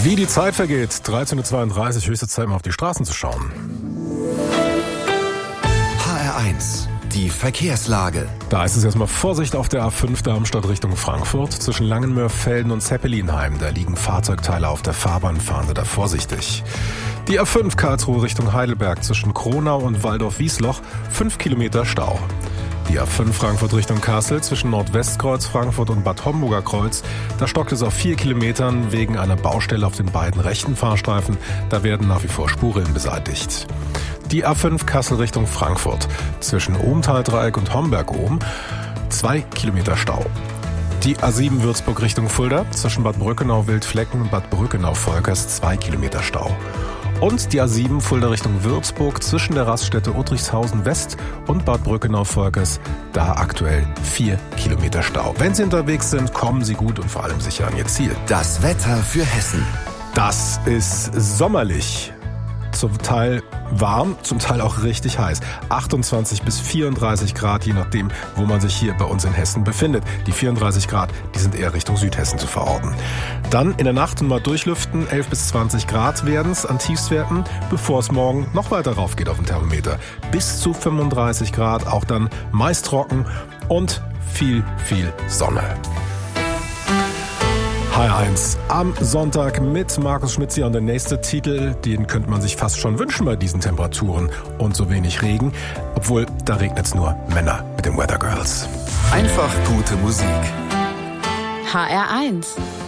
Wie die Zeit vergeht, 13.32 Uhr, höchste Zeit mal auf die Straßen zu schauen. HR1, die Verkehrslage. Da ist es erstmal Vorsicht auf der A5 Darmstadt Richtung Frankfurt. Zwischen Langenmörfelden und Zeppelinheim, da liegen Fahrzeugteile auf der Fahrbahn, fahren Sie da vorsichtig. Die A5 Karlsruhe Richtung Heidelberg zwischen Kronau und Waldorf-Wiesloch, 5 Kilometer Stau. Die A5 Frankfurt Richtung Kassel zwischen Nordwestkreuz Frankfurt und Bad Homburger Kreuz. Da stockt es auf 4 Kilometern wegen einer Baustelle auf den beiden rechten Fahrstreifen. Da werden nach wie vor Spuren beseitigt. Die A5 Kassel Richtung Frankfurt zwischen Ohmtaldreieck und Homberg-Ohm, 2 Kilometer Stau. Die A7 Würzburg Richtung Fulda zwischen Bad Brückenau-Wildflecken und Bad Brückenau-Volkers, 2 Kilometer Stau. Und die A7 Fulda Richtung Würzburg zwischen der Raststätte Uttrichshausen West und Bad Brückenau-Volkers, da aktuell 4 Kilometer Stau. Wenn Sie unterwegs sind, kommen Sie gut und vor allem sicher an Ihr Ziel. Das Wetter für Hessen. Das ist sommerlich. Zum Teil warm, zum Teil auch richtig heiß. 28 bis 34 Grad, je nachdem, wo man sich hier bei uns in Hessen befindet. Die 34 Grad, die sind eher Richtung Südhessen zu verorten. Dann in der Nacht mal durchlüften, 11 bis 20 Grad werden es an Tiefstwerten, bevor es morgen noch weiter rauf geht auf dem Thermometer. Bis zu 35 Grad, auch dann meist trocken und viel Sonne. HR1 am Sonntag mit Markus Schmitzi und der nächste Titel, den könnte man sich fast schon wünschen bei diesen Temperaturen und so wenig Regen. Obwohl, da regnet es nur Männer mit den Weather Girls. Einfach gute Musik. HR1